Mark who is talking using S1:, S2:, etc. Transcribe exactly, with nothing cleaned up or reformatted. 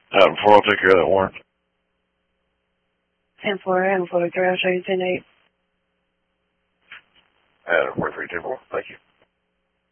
S1: Adam four, I'll take care of that warrant.
S2: ten four, Adam four, three, I'll show you ten eight.
S1: Adam four three two four, thank you.